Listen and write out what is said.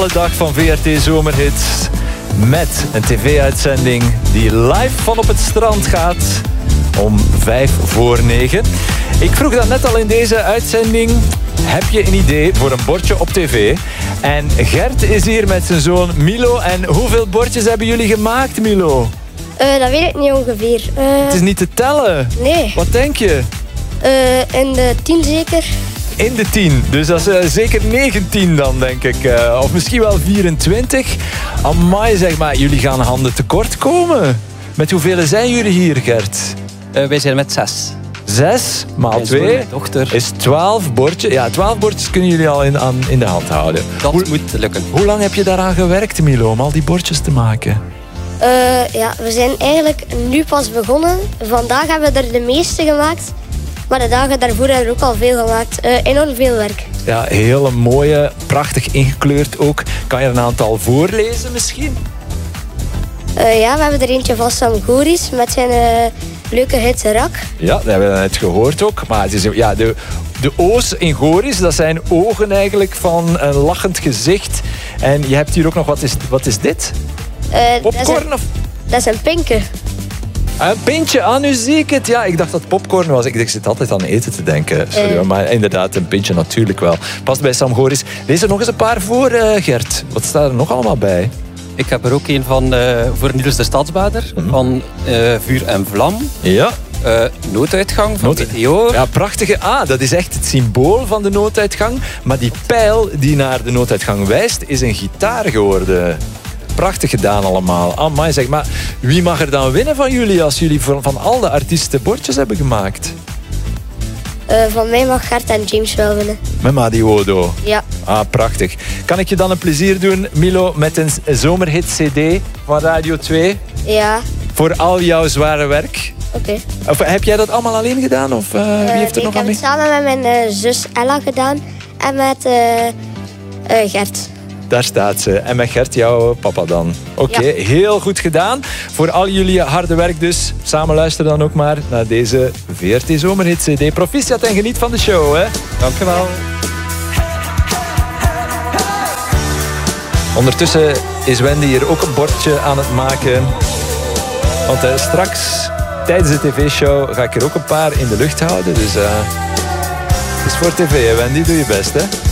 alle dag van VRT Zomerhits. Met een tv-uitzending die live van op het strand gaat om 9:05. Ik vroeg dat net al in deze uitzending. Heb je een idee voor een bordje op tv? En Gert is hier met zijn zoon Milo. En hoeveel bordjes hebben jullie gemaakt, Milo? Dat weet ik niet ongeveer. Het is niet te tellen. Nee. Wat denk je? In de 10 zeker. In de 10. Dus dat is zeker 19 dan, denk ik. Of misschien wel 24. Amai, zeg maar. Jullie gaan handen tekort komen. Met hoeveel zijn jullie hier, Gert? Wij zijn met 6. 6 maal 2 is 12 bordjes. Ja, 12 bordjes kunnen jullie al in de hand houden. Dat moet lukken. Hoe lang heb je daaraan gewerkt, Milo, om al die bordjes te maken? We zijn eigenlijk nu pas begonnen. Vandaag hebben we er de meeste gemaakt. Maar de dagen daarvoor hebben we ook al veel gemaakt. Enorm veel werk. Ja, hele mooie, prachtig ingekleurd ook. Kan je er een aantal voorlezen misschien? We hebben er eentje van Sam Goris met zijn leuke hit Rak. Ja, dat hebben we net gehoord ook. Maar het is, ja, de O's in Goris, dat zijn ogen eigenlijk van een lachend gezicht. En je hebt hier ook nog, wat is dit? Popcorn? Dat is een pinke. Een pintje, nu zie ik het. Ja, ik dacht dat het popcorn was. Ik zit altijd aan eten te denken. Sorry, maar inderdaad, een pintje natuurlijk wel. Past bij Sam Goris. Lees er nog eens een paar voor, Gert. Wat staat er nog allemaal bij? Ik heb er ook een van voor Niels de Stadsbader. Van Vuur en Vlam. Ja. Nooduitgang van Meteor. Ja, prachtige. Dat is echt het symbool van de nooduitgang. Maar die pijl die naar de nooduitgang wijst, is een gitaar geworden. Prachtig gedaan allemaal. Amai, zeg maar. Wie mag er dan winnen van jullie als jullie van al de artiesten bordjes hebben gemaakt? Van mij mag Gert en James wel winnen. Met Madi Wodo? Ja. Prachtig. Kan ik je dan een plezier doen, Milo, met een zomerhit-cd van Radio 2? Ja. Voor al jouw zware werk? Oké. Of heb jij dat allemaal alleen gedaan? Of wie heeft er nog aan mee? Ik heb het samen met mijn zus Ella gedaan. En met Gert. Daar staat ze. En met Gert, jouw papa dan. Oké, heel goed gedaan. Voor al jullie harde werk dus. Samen luisteren dan ook maar naar deze VRT Zomerhit CD. Proficiat en geniet van de show, hè. Dankjewel. Ondertussen is Wendy hier ook een bordje aan het maken. Want straks, tijdens de tv-show, ga ik er ook een paar in de lucht houden. Dus het is voor tv, hè, Wendy. Doe je best, hè.